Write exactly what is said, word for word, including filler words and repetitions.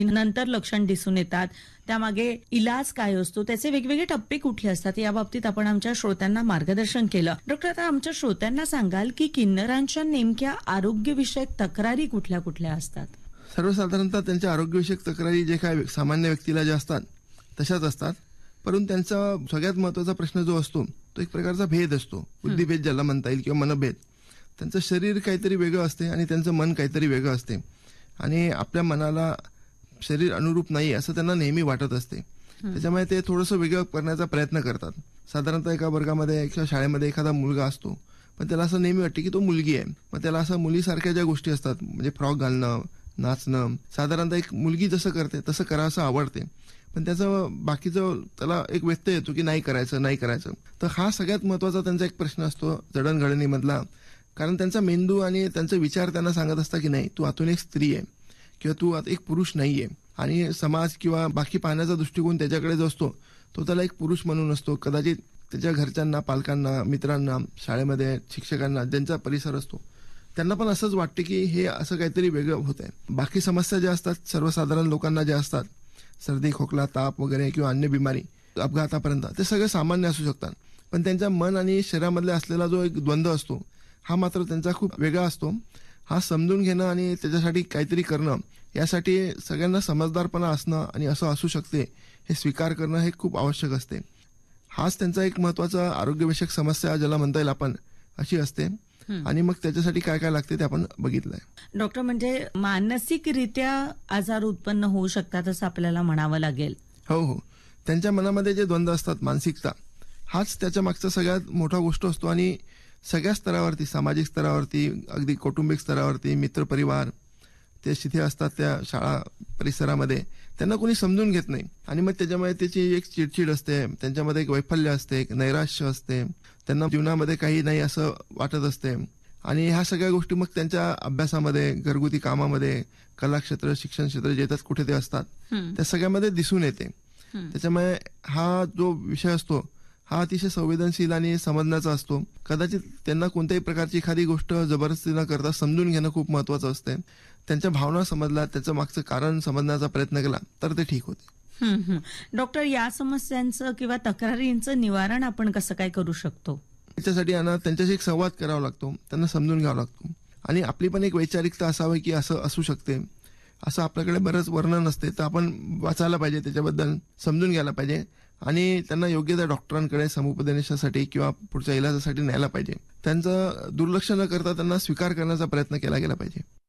नंतर लक्षण दिसून येतात, त्यामागे इलाज काय असतो, त्याचे वेगवेगळे टप्पे कुठले असतात, या बाबतीत आपण आमच्या श्रोत्यांना मार्गदर्शन केलं. डॉक्टर, आता आमच्या श्रोत्यांना सांगाल की किन्नरांच्या नेमक्या आरोग्यविषयक तक्रारी कुठल्या कुठल्या असतात? सर्वसाधारणतः त्यांच्या आरोग्यविषयक तक्रारी जे काय सामान्य व्यक्तीला ज्या असतात तशाच असतात, परंतु त्यांचा सगळ्यात महत्वाचा प्रश्न जो असतो तो एक प्रकारचा भेद असतो, बुद्धिभेद ज्याला म्हणता येईल किंवा मनभेद. त्यांचं शरीर काहीतरी वेगळं असते आणि त्यांचं मन काहीतरी वेगळं असते आणि आपल्या मनाला शरीर अनुरूप नाही असं त्यांना नेहमी वाटत असते. त्याच्यामुळे ते थोडंसं वेगळं करण्याचा प्रयत्न करतात. साधारणतः एका वर्गामध्ये किंवा शाळेमध्ये एखादा मुलगा असतो, पण त्याला असं नेहमी वाटते की तो मुलगी आहे. मग त्याला असं मुलीसारख्या ज्या गोष्टी असतात, म्हणजे फ्रॉक घालणं, नाचणं, साधारणतः एक मुलगी जसं करते तसं करावंसं आवडते, पण त्याचं बाकीचं त्याला एक व्यत्यय येतो की नाही करायचं नाही करायचं. तर हा सगळ्यात महत्वाचा त्यांचा एक प्रश्न असतो जडणघडणीमधला. कारण त्यांचा मेंदू आणि त्यांचे विचार त्यांना सांगत असतात की नाही, तू आतून एक स्त्री आहे किंवा तू आता एक पुरुष नाहीये. आणि समाज किंवा बाकी पाहण्याचा दृष्टिकोन त्याच्याकडे जो असतो तो त्याला एक पुरुष म्हणून असतो. कदाचित त्याच्या घरच्यांना, पालकांना, मित्रांना, शाळेमध्ये शिक्षकांना, ज्यांचा परिसर असतो त्यांना पण असंच वाटते की हे असं काहीतरी वेगळं होत आहे. बाकी समस्या ज्या असतात सर्वसाधारण लोकांना ज्या असतात, सर्दी, खोकला, ताप वगैरे किंवा अन्य बिमारी, अपघातापर्यंत, ते सगळे सामान्य असू शकतात. पण त्यांच्या मन आणि शरीरामधला असलेला जो एक द्वंद्व असतो हा मात्र त्यांचा खूप वेगळा असतो. हा समजून घेणं आणि त्याच्यासाठी काहीतरी करणं, यासाठी सगळ्यांना समजदारपणा असणं आणि असं असू शकते हे स्वीकार करणं हे खूप आवश्यक असते. हाच त्यांचा एक महत्वाचा आरोग्यविषयक समस्या ज्याला म्हणता येईल आपण अशी असते. आणि मग त्याच्यासाठी काय काय लागते ते आपण बघितलंय. डॉक्टर, म्हणजे मानसिकरित्या आजार उत्पन्न होऊ शकतात असं आपल्याला म्हणावं लागेल? हो हो, त्यांच्या मनामध्ये जे द्वंद्व असतात, मानसिकता, हाच त्याच्या मागचा सगळ्यात मोठा गोष्ट असतो. आणि सगळ्या स्तरावरती, सामाजिक स्तरावरती, अगदी कौटुंबिक स्तरावरती, मित्रपरिवार, ते जिथे असतात त्या शाळा परिसरामध्ये, त्यांना कोणी समजून घेत नाही. आणि मग त्याच्यामुळे त्याची एक चिडचिड असते, त्यांच्यामध्ये एक वैफल्य असते, एक नैराश्य असते, त्यांना जीवनामध्ये काही नाही असं वाटत असते. आणि ह्या सगळ्या गोष्टी मग त्यांच्या अभ्यासामध्ये, घरगुती कामामध्ये, कलाक्षेत्र, शिक्षण क्षेत्र जे कुठे ते असतात त्या सगळ्यामध्ये दिसून येते. त्याच्यामुळे हा जो विषय असतो हा अतिशय संवेदनशील आणि समजण्याचा असतो. कदाचित त्यांना कोणत्याही प्रकारची एखादी गोष्ट जबरदस्ती न करता समजून घेणं खूप महत्वाचं असते. त्यांच्या भावना समजल्या, त्याचं मागचं कारण समजण्याचा प्रयत्न केला तर ते ठीक होते. डॉक्टर, या समस्यांचं किंवा तक्रारींचं निवारण आपण कसं काय करू शकतो? त्याच्यासाठी त्यांच्याशी एक संवाद करावा लागतो, त्यांना समजून घ्यावा लागतो. आणि आपली पण एक वैचारिकता असावी की असं असू शकते, असं आपल्याकडे बरंच वर्णन असते, तर आपण वाचायला पाहिजे, त्याच्याबद्दल समजून घ्यायला पाहिजे आणि त्यांना योग्य त्या डॉक्टरांकडे समुपदेशनासाठी किंवा पुढच्या इलाजासाठी न्यायला पाहिजे. त्यांचं दुर्लक्ष न करता त्यांना स्वीकार करण्याचा प्रयत्न केला गेला पाहिजे.